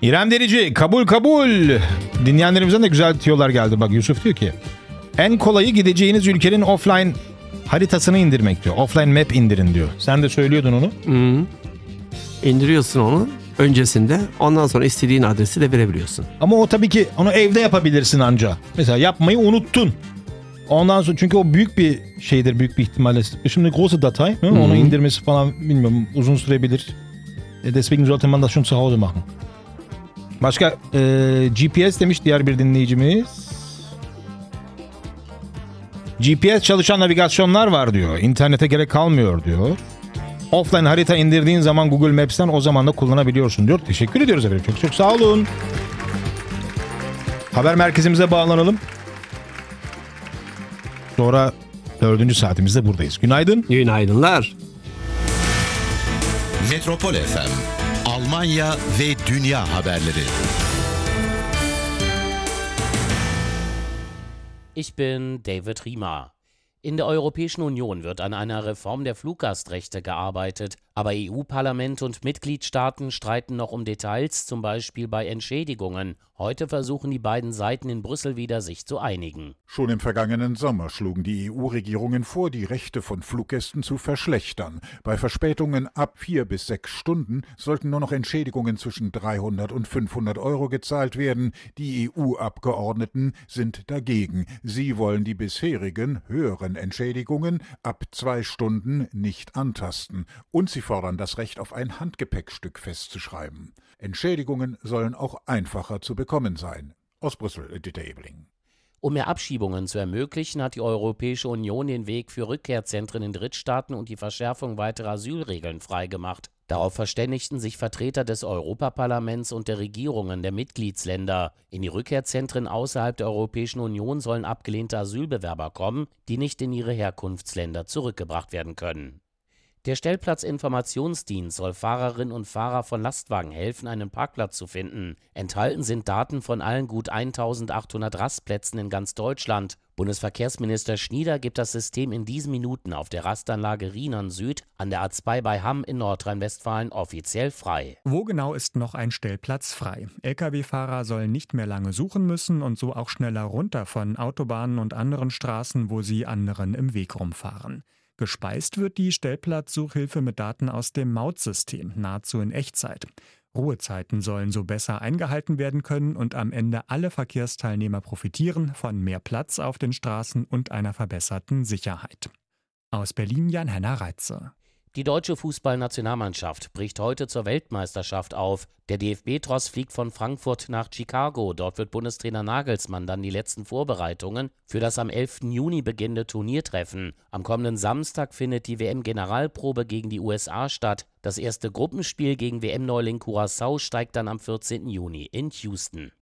İrem Derici, kabul kabul. Dinleyenlerimizden de güzel tiyolar geldi. Bak Yusuf diyor ki, en kolayı gideceğiniz ülkenin offline haritasını indirmek diyor. Offline map indirin diyor. Sen de söylüyordun onu. İndiriyorsun onu öncesinde. Ondan sonra istediğin adresi de verebiliyorsun. Ama o tabii ki onu evde yapabilirsin anca. Mesela yapmayı unuttun. Ondan sonra çünkü o büyük bir şeydir, büyük bir ihtimalle. Şimdi große Datei, onu indirmesi falan bilmiyorum uzun sürebilir. Deswegen sollte man das schon zu Hause machen. Başka GPS demiş diğer bir dinleyicimiz. GPS çalışan navigasyonlar var diyor. İnternete gerek kalmıyor diyor. Offline harita indirdiğin zaman Google Maps'ten o zaman da kullanabiliyorsun diyor. Teşekkür ediyoruz efendim. Çok çok sağ olun. Haber merkezimize bağlanalım. Sonra 4. saatimizde buradayız. Günaydın. Günaydınlar. Metropol FM, Almanya ve dünya haberleri. Ich bin David Riemer. In der Europäischen Union wird an einer Reform der Fluggastrechte gearbeitet, aber EU-Parlament und Mitgliedstaaten streiten noch um Details, zum Beispiel bei Entschädigungen. Heute versuchen die beiden Seiten in Brüssel wieder, sich zu einigen. Schon im vergangenen Sommer schlugen die EU-Regierungen vor, die Rechte von Fluggästen zu verschlechtern. Bei Verspätungen ab 4 bis 6 Stunden sollten nur noch Entschädigungen zwischen 300 und 500 Euro gezahlt werden. Die EU-Abgeordneten sind dagegen. Sie wollen die bisherigen höheren Entschädigungen ab 2 Stunden nicht antasten. Und sie fordern das Recht auf ein Handgepäckstück festzuschreiben. Entschädigungen sollen auch einfacher zu bekommen sein. Aus Brüssel, Dieter Ebling. Um mehr Abschiebungen zu ermöglichen, hat die Europäische Union den Weg für Rückkehrzentren in Drittstaaten und die Verschärfung weiterer Asylregeln freigemacht. Darauf verständigten sich Vertreter des Europaparlaments und der Regierungen der Mitgliedsländer. In die Rückkehrzentren außerhalb der Europäischen Union sollen abgelehnte Asylbewerber kommen, die nicht in ihre Herkunftsländer zurückgebracht werden können. Der Stellplatzinformationsdienst soll Fahrerinnen und Fahrer von Lastwagen helfen, einen Parkplatz zu finden. Enthalten sind Daten von allen gut 1800 Rastplätzen in ganz Deutschland. Bundesverkehrsminister Schnieder gibt das System in diesen Minuten auf der Rastanlage Rheinern Süd an der A2 bei Hamm in Nordrhein-Westfalen offiziell frei. Wo genau ist noch ein Stellplatz frei? Lkw-Fahrer sollen nicht mehr lange suchen müssen und so auch schneller runter von Autobahnen und anderen Straßen, wo sie anderen im Weg rumfahren. Gespeist wird die Stellplatzsuchhilfe mit Daten aus dem Mautsystem, nahezu in Echtzeit. Ruhezeiten sollen so besser eingehalten werden können und am Ende alle Verkehrsteilnehmer profitieren von mehr Platz auf den Straßen und einer verbesserten Sicherheit. Aus Berlin Jan-Henner Reitze. Die deutsche Fußballnationalmannschaft bricht heute zur Weltmeisterschaft auf. Der DFB-Tross fliegt von Frankfurt nach Chicago. Dort wird Bundestrainer Nagelsmann dann die letzten Vorbereitungen für das am 11. Juni beginnende Turnier treffen. Am kommenden Samstag findet die WM-Generalprobe gegen die USA statt. Das erste Gruppenspiel gegen WM-Neuling Curaçao steigt dann am 14. Juni in Houston.